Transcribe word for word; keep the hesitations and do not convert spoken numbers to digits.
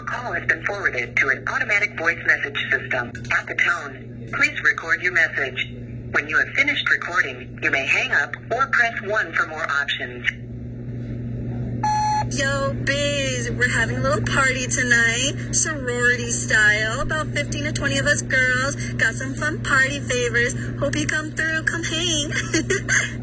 Your call has been forwarded to an automatic voice message system. At the tone, please record your message. When you have finished recording, you may hang up or press one for more options. Yo, biz, we're having a little party tonight, sorority style. About fifteen to twenty of us girls. Got some fun party favors. Hope you come through, come hang.